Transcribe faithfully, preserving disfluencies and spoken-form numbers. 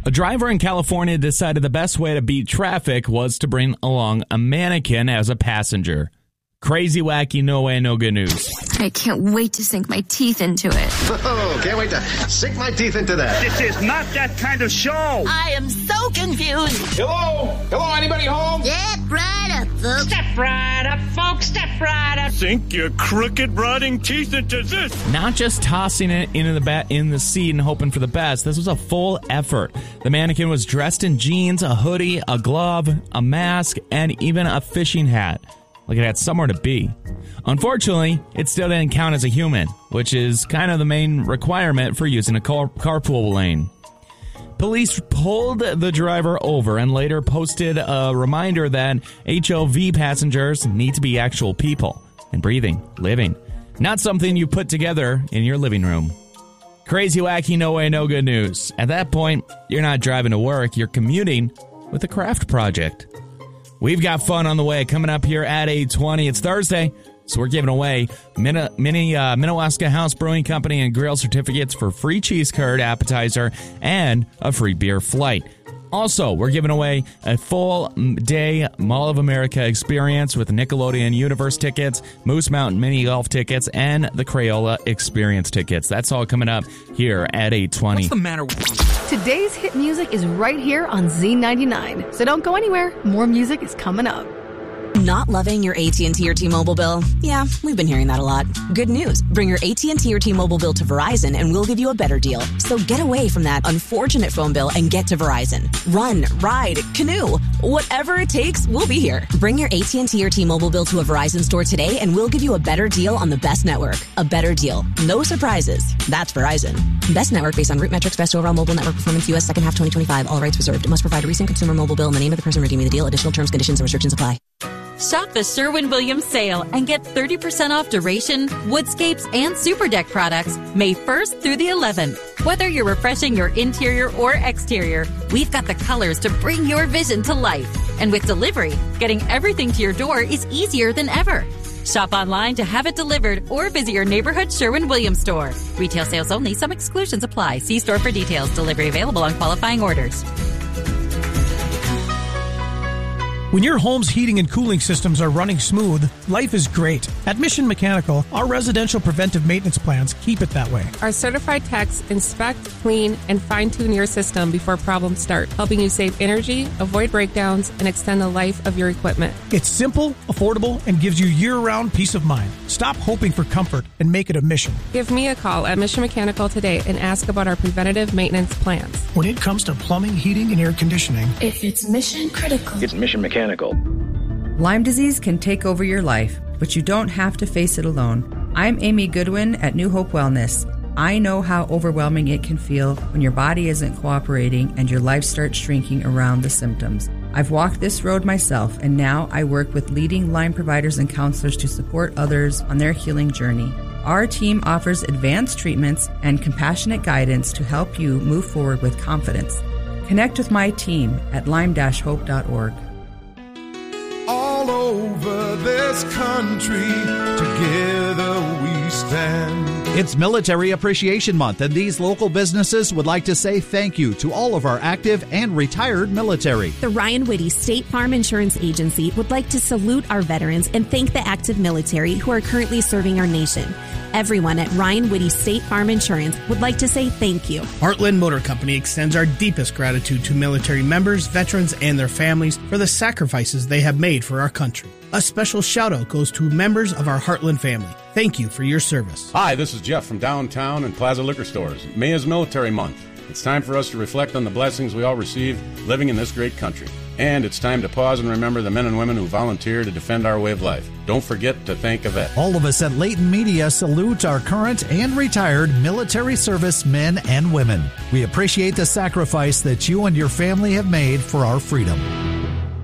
A driver in California decided the best way to beat traffic was to bring along a mannequin as a passenger. Crazy, wacky, no way, no good news. I can't wait to sink my teeth into it. Oh, can't wait to sink my teeth into that. This is not that kind of show. I am so confused. Hello? Hello, anybody home? Step right up, folks. Step right up, folks. Step right up. Sink your crooked, rotting teeth into this. Not just tossing it into the ba- in the seat and hoping for the best. This was a full effort. The mannequin was dressed in jeans, a hoodie, a glove, a mask, and even a fishing hat. Like it had somewhere to be. Unfortunately, it still didn't count as a human, which is kind of the main requirement for using a car- carpool lane. Police pulled the driver over and later posted a reminder that H O V passengers need to be actual people and breathing, living, not something you put together in your living room. Crazy, wacky, no way, no good news. At that point, you're not driving to work, you're commuting with a craft project. We've got fun on the way coming up here at eight twenty. It's Thursday, so we're giving away mini, mini uh, Minnewaska House Brewing Company and Grill certificates for free cheese curd appetizer and a free beer flight. Also, we're giving away a full-day Mall of America experience with Nickelodeon Universe tickets, Moose Mountain Mini Golf tickets, and the Crayola Experience tickets. That's all coming up here at eight twenty. What's the matter with you? Today's hit music is right here on Z ninety-nine. So don't go anywhere. More music is coming up. Not loving your A T and T or T-Mobile bill? Yeah, we've been hearing that a lot. Good news. Bring your A T and T or T-Mobile bill to Verizon and we'll give you a better deal. So get away from that unfortunate phone bill and get to Verizon. Run, ride, canoe. Whatever it takes, we'll be here. Bring your A T and T or T-Mobile bill to a Verizon store today and we'll give you a better deal on the best network. A better deal. No surprises. That's Verizon. Best network based on root metrics, best overall mobile network performance, U S second half twenty twenty-five. All rights reserved. Must provide a recent consumer mobile bill in the name of the person redeeming the deal. Additional terms, conditions, and restrictions apply. Shop the Sherwin-Williams sale and get thirty percent off Duration, Woodscapes, and Super Deck products May first through the eleventh. Whether you're refreshing your interior or exterior, we've got the colors to bring your vision to life. And with delivery, getting everything to your door is easier than ever. Shop online to have it delivered or visit your neighborhood Sherwin-Williams store. Retail sales only. Some exclusions apply. See store for details. Delivery available on qualifying orders. When your home's heating and cooling systems are running smooth, life is great. At Mission Mechanical, our residential preventive maintenance plans keep it that way. Our certified techs inspect, clean, and fine-tune your system before problems start, helping you save energy, avoid breakdowns, and extend the life of your equipment. It's simple, affordable, and gives you year-round peace of mind. Stop hoping for comfort and make it a mission. Give me a call at Mission Mechanical today and ask about our preventative maintenance plans. When it comes to plumbing, heating, and air conditioning, If it's mission critical, It's Mission Mechanical. Lyme disease can take over your life, but you don't have to face it alone. I'm Amy Goodwin at New Hope Wellness. I know how overwhelming it can feel when your body isn't cooperating and your life starts shrinking around the symptoms. I've walked this road myself, and now I work with leading Lyme providers and counselors to support others on their healing journey. Our team offers advanced treatments and compassionate guidance to help you move forward with confidence. Connect with my team at lyme dash hope dot org. All over this country, together we stand. It's Military Appreciation Month, and these local businesses would like to say thank you to all of our active and retired military. The Ryan Whitty State Farm Insurance Agency would like to salute our veterans and thank the active military who are currently serving our nation. Everyone at Ryan Whitty State Farm Insurance would like to say thank you. Heartland Motor Company extends our deepest gratitude to military members, veterans, and their families for the sacrifices they have made for our country. A special shout out goes to members of our Heartland family. Thank you for your service. Hi, this is Jeff from Downtown and Plaza Liquor Stores. May is Military Month. It's time for us to reflect on the blessings we all receive living in this great country. And it's time to pause and remember the men and women who volunteer to defend our way of life. Don't forget to thank a vet. All of us at Leighton Media salute our current and retired military service men and women. We appreciate the sacrifice that you and your family have made for our freedom.